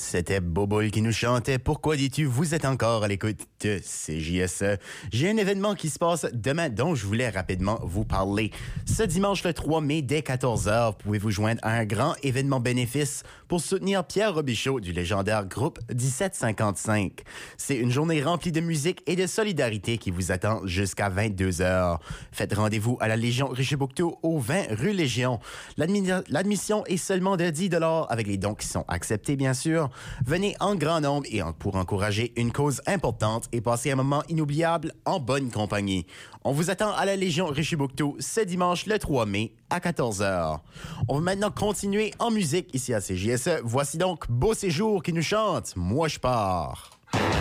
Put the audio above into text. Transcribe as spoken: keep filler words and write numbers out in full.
C'était Boboul qui nous chantait. Pourquoi dis-tu, vous êtes encore à l'écoute de C J S E. J'ai un événement qui se passe demain dont je voulais rapidement vous parler. Ce dimanche le trois mai, dès quatorze heures, vous pouvez vous joindre à un grand événement bénéfice pour soutenir Pierre Robichaud du légendaire groupe dix-sept cinquante-cinq. C'est une journée remplie de musique et de solidarité qui vous attend jusqu'à vingt-deux heures. Faites rendez-vous à la Légion Richibouctou au vingt rue Légion. L'admi- l'admission est seulement de dix dollars avec les dons qui sont acceptés, bien sûr. Venez en grand nombre et en, pour encourager une cause importante et passer un moment inoubliable en bonne compagnie. On vous attend à la Légion Richibouctou ce dimanche le trois mai à quatorze heures. On va maintenant continuer en musique ici à C J S E. Voici donc Beau Séjour qui nous chante « Moi je pars ».